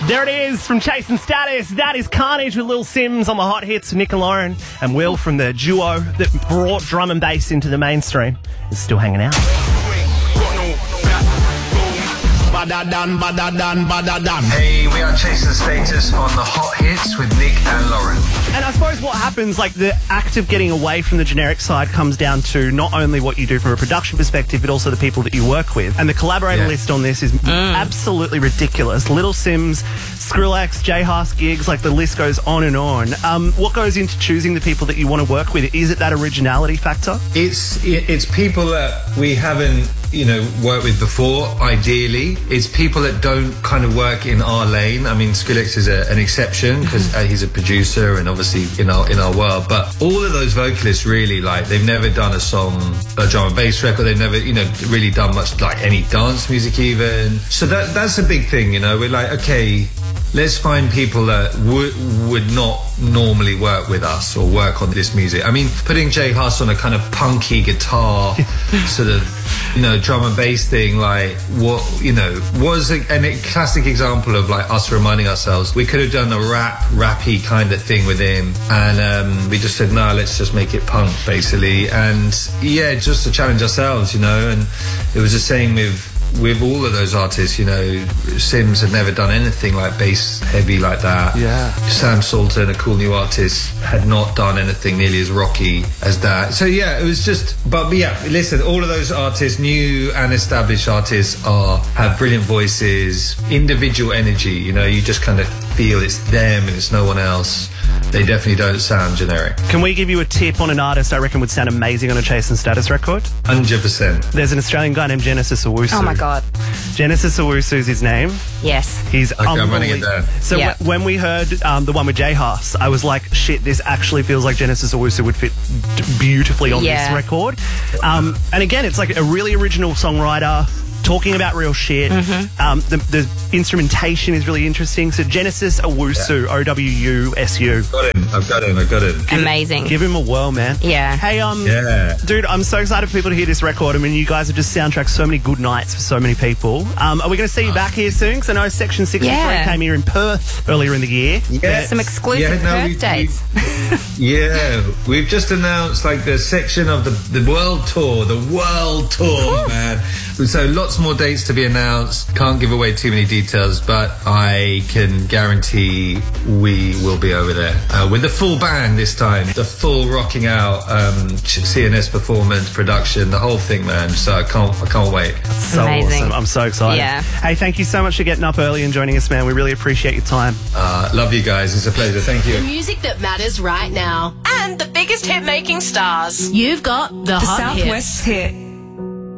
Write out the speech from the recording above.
There it is from Chase and Status. That is Carnage with Lil Sims on the hot hits. Nick and Lauren and Will from the duo that brought drum and bass into the mainstream is still hanging out. Hey, we are Chase and Status on the hot hits with Nick and Lauren. And I suppose what happens, like the act of getting away from the generic side comes down to not only what you do from a production perspective, but also the people that you work with. And the collaborator list on this is absolutely ridiculous. Little Sims, Skrillex, J Haas gigs, like the list goes on and on. What goes into choosing the people that you want to work with? Is it that originality factor? It's people that we haven't, worked with before, ideally. It's people that don't kind of work in our lane. I mean, Skrillex is an exception because he's a producer and obviously in our world. But all of those vocalists really, like, they've never done a drum and bass record. They've never, really done much, like, any dance music even. So that's a big thing, We're like, okay, let's find people that would not normally work with us or work on this music. I mean, putting J Haas on a kind of punky guitar sort of, drum and bass thing, like, was a classic example of, like, us reminding ourselves we could have done a rappy kind of thing with him, and we just said, no, let's just make it punk, basically. And yeah, just to challenge ourselves, and it was the same with all of those artists. Sims had never done anything like bass heavy like that. Yeah. Sam Sultan, a cool new artist, had not done anything nearly as rocky as that. So yeah, it was just, but yeah, listen, all of those artists, new and established artists, have brilliant voices, individual energy, you just kind of feel it's them and it's no one else. They definitely don't sound generic. Can we give you a tip on an artist I reckon would sound amazing on a Chase and Status record? 100%. There's an Australian guy named Genesis Owusu. Oh my God. Genesis Owusu is his name. Yes. He's unbelievable. I'm running it down. So when we heard the one with J Haas, I was like, shit, this actually feels like Genesis Owusu would fit beautifully on this record. And again, it's like a really original songwriter, talking about real shit. The instrumentation is really interesting. So Genesis Owusu, O-W-U-S-U. I've got him. Amazing. Give him a whirl, man. Yeah. Hey, dude, I'm so excited for people to hear this record. I mean, you guys have just soundtracked so many good nights for so many people. Are we going to see you back here soon? Because I know Section 63 came here in Perth earlier in the year. Yeah. Some exclusive Perth dates. We've just announced, like, the section of the world tour. The world tour, man. So lots more dates to be announced. Can't give away too many details, but I can guarantee we will be over there with the full band this time. The full rocking out CNS performance, production, the whole thing, man. So I can't wait. So amazing. Awesome. I'm so excited. Yeah. Hey, thank you so much for getting up early and joining us, man. We really appreciate your time. Love you guys. It's a pleasure. Thank you. The music that matters right now and the biggest hit-making stars. You've got the hot Southwest hit.